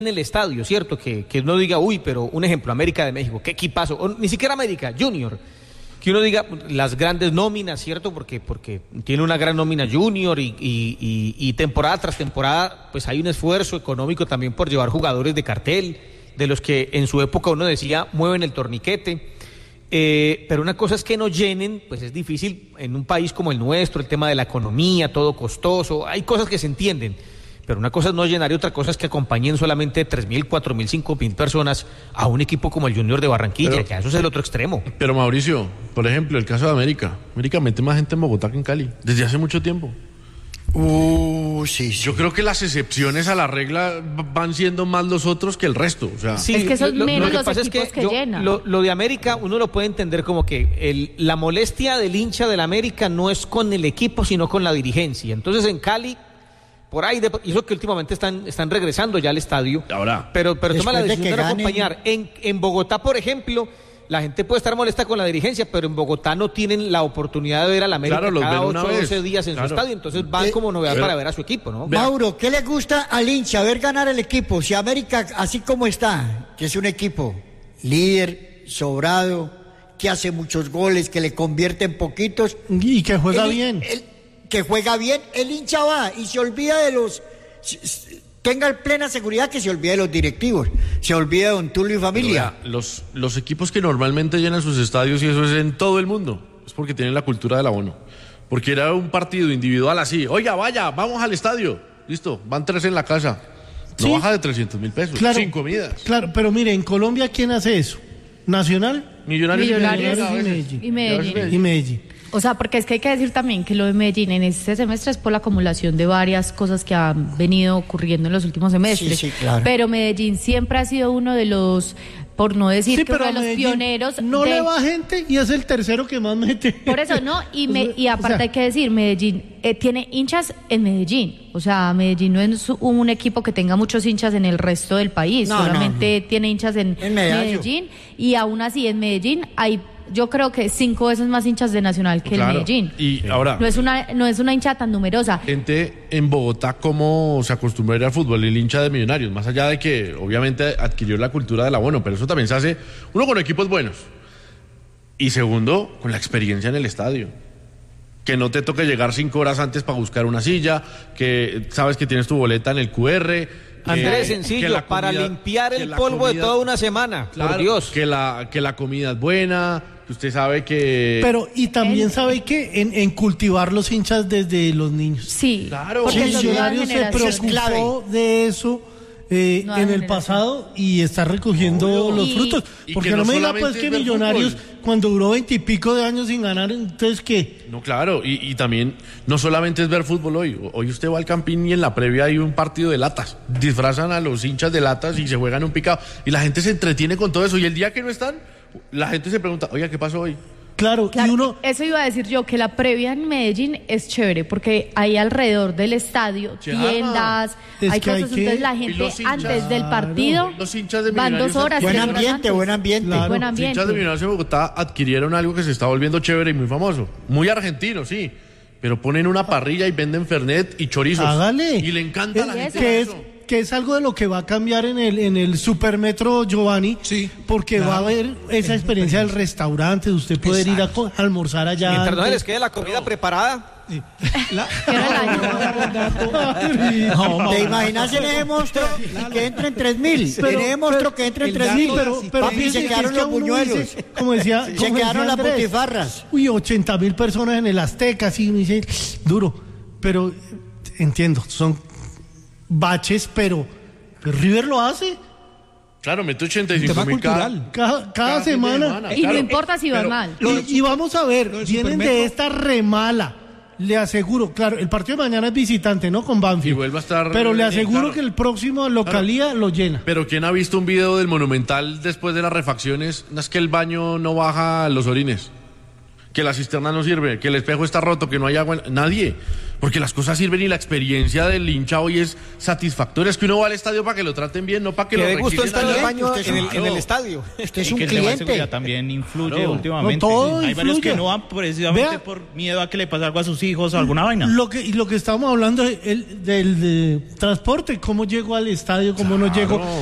en el estadio, ¿cierto? Que uno diga, uy, pero un ejemplo, América de México, qué equipazo, o ni siquiera América, Junior, que uno diga las grandes nóminas, ¿cierto? Porque tiene una gran nómina Junior y temporada tras temporada, pues hay un esfuerzo económico también por llevar jugadores de cartel, de los que en su época uno decía, mueven el torniquete, pero una cosa es que no llenen, pues es difícil en un país como el nuestro, el tema de la economía, todo costoso, hay cosas que se entienden. Pero una cosa es no llenar y otra cosa es que acompañen solamente 3.000, 4.000, 5.000 personas a un equipo como el Junior de Barranquilla, ya eso es el otro extremo. Pero Mauricio, por ejemplo, el caso de América. América mete más gente en Bogotá que en Cali, desde hace mucho tiempo. Sí. Yo creo que las excepciones a la regla van siendo más los otros que el resto. O sea, sí, es que son menos los equipos que llenan. Lo de América uno lo puede entender como que la molestia del hincha del América no es con el equipo, sino con la dirigencia. Entonces en Cali, por ahí, eso que últimamente están regresando ya al estadio. Ahora. Pero toma la decisión de acompañar. En Bogotá, por ejemplo, la gente puede estar molesta con la dirigencia, pero en Bogotá no tienen la oportunidad de ver al América cada 8 o 12 días en su estadio. Entonces van como novedad para ver a su equipo, ¿no? Mauro, ¿qué le gusta al hincha? Ver ganar el equipo. Si América, así como está, que es un equipo líder, sobrado, que hace muchos goles, que le convierte en poquitos. Y que juega bien. Que juega bien, el hincha va y se olvida de los... Tenga plena seguridad que se olvida de los directivos, se olvida de don Tulio y familia. Los equipos que normalmente llenan sus estadios, y eso es en todo el mundo, es porque tienen la cultura del abono. Porque era un partido individual así, oiga, vaya, vamos al estadio, listo, van 3 en la casa. No sí. Baja de 300.000 pesos, claro, sin comidas. Claro, pero mire, en Colombia, ¿quién hace eso? ¿Nacional? Millonarios y Medellín. O sea, porque es que hay que decir también que lo de Medellín en este semestre es por la acumulación de varias cosas que han venido ocurriendo en los últimos semestres. Sí, claro. Pero Medellín siempre ha sido uno de los, por no decir que uno de los Medellín pioneros. No le va gente y es el tercero que más mete. Por eso, ¿no? Y aparte hay que decir, Medellín tiene hinchas en Medellín. O sea, Medellín no es un equipo que tenga muchos hinchas en el resto del país. Solamente tiene hinchas en Medellín. Y aún así, en Medellín hay... Yo creo que 5 veces más hinchas de Nacional que el Medellín. Y ahora... No es una hincha tan numerosa. Gente en Bogotá, ¿cómo se acostumbra a ir al fútbol? El hincha de Millonarios, más allá de que obviamente adquirió la cultura del abono, pero eso también se hace, uno, con equipos buenos. Y segundo, con la experiencia en el estadio. Que no te toque llegar 5 horas antes para buscar una silla, que sabes que tienes tu boleta en el QR... Andrés, sencillo, para limpiar el polvo de toda una semana, claro, por Dios. Que la comida es buena, que usted sabe que... Pero, y también sabe que en cultivar los hinchas desde los niños. Sí, claro. porque el Millonarios se preocupó de eso en el pasado y está recogiendo los frutos. Porque no me diga pues que Millonarios, cuando duró 20 y pico de años sin ganar, entonces ¿qué? No, claro, y también no solamente es ver fútbol hoy. Hoy usted va al Campín y en la previa hay un partido de latas. Disfrazan a los hinchas de latas y se juegan un picado. Y la gente se entretiene con todo eso. Y el día que no están, la gente se pregunta, oiga, ¿qué pasó hoy? Claro, y uno... Eso iba a decir yo, que la previa en Medellín es chévere, porque hay alrededor del estadio tiendas, hay cosas, entonces la gente antes del partido van 2 horas. Buen ambiente. Claro. Los hinchas de Millonarios de Bogotá adquirieron algo que se está volviendo chévere y muy famoso. Muy argentino, sí, pero ponen una parrilla y venden fernet y chorizos. Hágale. Y le encanta a la gente que es algo de lo que va a cambiar en el Supermetro Giovanni, porque va a haber esa experiencia del restaurante, de usted poder ir a almorzar allá. Mientras no les quede la comida preparada. ¿Te imaginas en ese monstruo que entra en 3.000? En ese monstruo que entra en 3.000. Pero papi, se quedaron los buñuelos. Como decía, se quedaron las putifarras. 80.000 personas en el Azteca, así me dice, duro. Pero entiendo, son baches, pero River lo hace. Claro, mete 85.000 cada semana. Y no importa si va mal. Y vamos a ver, vienen de esta remala. Le aseguro, claro, el partido de mañana es visitante, ¿no? Con Banfield. Y vuelve a estar... Pero le aseguro que el próximo localía lo llena. Pero ¿quién ha visto un video del Monumental después de las refacciones? No es que el baño no baja los orines. que la cisterna no sirve, que el espejo está roto, que no hay agua, nadie, porque las cosas sirven y la experiencia del hincha hoy es satisfactoria. Es que uno va al estadio para que lo traten bien, no para que lo de gusto requisiten. está el baño en el estadio. Usted es un cliente. También influye últimamente. Todo hay varios influye. que no van precisamente por miedo a que le pase algo a sus hijos o alguna vaina. Lo que estábamos hablando del transporte, cómo llego al estadio, cómo no llego.